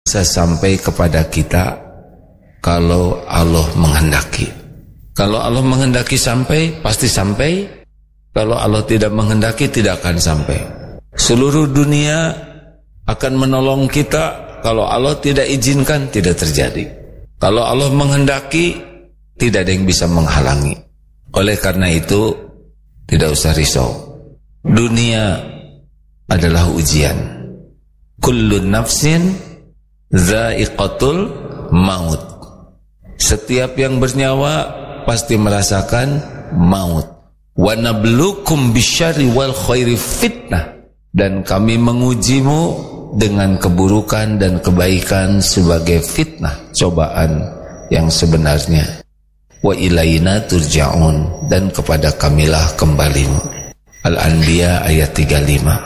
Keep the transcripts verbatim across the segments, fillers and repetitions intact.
bisa sampai kepada kita kalau Allah menghendaki. Kalau Allah menghendaki sampai, pasti sampai. Kalau Allah tidak menghendaki, tidak akan sampai. Seluruh dunia akan menolong kita. Kalau Allah tidak izinkan, tidak terjadi. Kalau Allah menghendaki, tidak ada yang bisa menghalangi. Oleh karena itu, tidak usah risau. Dunia adalah ujian. Kullu nafsin dha'iqatul maut. Setiap yang bernyawa pasti merasakan maut. Wa nabluukum bisyarri wal khairi fitnah. Dan kami mengujimu dengan keburukan dan kebaikan sebagai fitnah, cobaan yang sebenarnya. Wa ilaina turja'un, dan kepada kamilah kembalimu. Al-Anbiya ayat tiga puluh lima.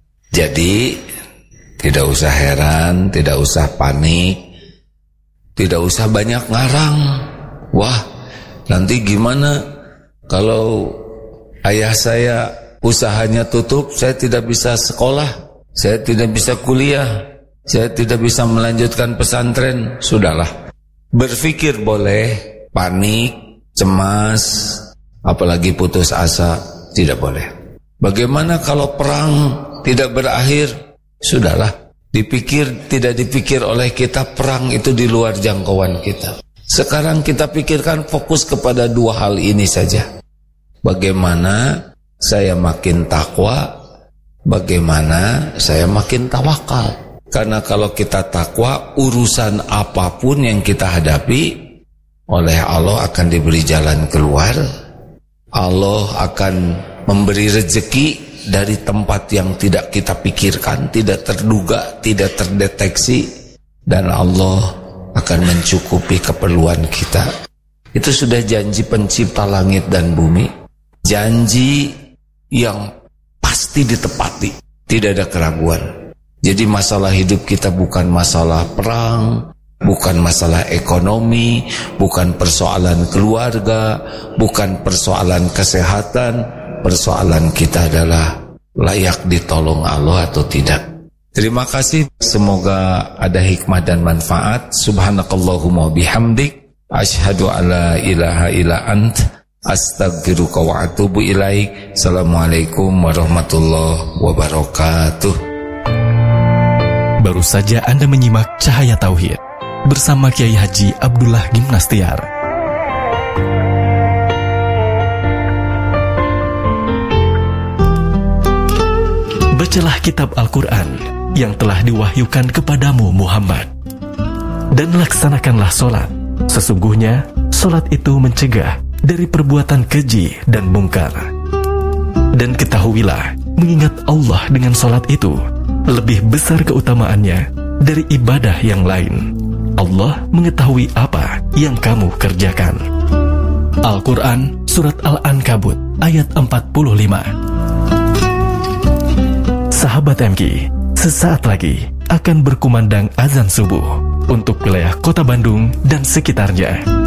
Jadi tidak usah heran, tidak usah panik, tidak usah banyak ngarang. Wah, nanti gimana kalau ayah saya usahanya tutup, saya tidak bisa sekolah, saya tidak bisa kuliah, saya tidak bisa melanjutkan pesantren. Sudahlah, berpikir boleh, panik, cemas, apalagi putus asa, tidak boleh. Bagaimana kalau perang tidak berakhir? Sudahlah, dipikir tidak dipikir oleh kita, perang itu di luar jangkauan kita. Sekarang kita pikirkan fokus kepada dua hal ini saja. Bagaimana saya makin takwa, bagaimana saya makin tawakal. Karena kalau kita takwa, urusan apapun yang kita hadapi, oleh Allah akan diberi jalan keluar. Allah akan memberi rezeki dari tempat yang tidak kita pikirkan, tidak terduga, tidak terdeteksi, dan Allah akan mencukupi keperluan kita. Itu sudah janji pencipta langit dan bumi, janji yang pasti ditepati, tidak ada keraguan. Jadi masalah hidup kita bukan masalah perang, bukan masalah ekonomi, bukan persoalan keluarga, bukan persoalan kesehatan. Persoalan kita adalah layak ditolong Allah atau tidak. Terima kasih, semoga ada hikmah dan manfaat. Subhanakallahumma bihamdik, asyhadu alla ilaha illa ant, astaghfiruka wa atubu ilaik. Assalamualaikum warahmatullahi wabarakatuh. Baru saja Anda menyimak Cahaya Tauhid bersama Kiai Haji Abdullah Gimnastiar. Bacalah kitab Al-Quran yang telah diwahyukan kepadamu Muhammad, dan laksanakanlah solat. Sesungguhnya solat itu mencegah dari perbuatan keji dan mungkar. Dan ketahuilah, mengingat Allah dengan solat itu lebih besar keutamaannya dari ibadah yang lain. Allah mengetahui apa yang kamu kerjakan. Al-Quran Surat Al-Ankabut ayat empat puluh lima. Sahabat M Q, sesaat lagi akan berkumandang azan subuh untuk wilayah Kota Bandung dan sekitarnya.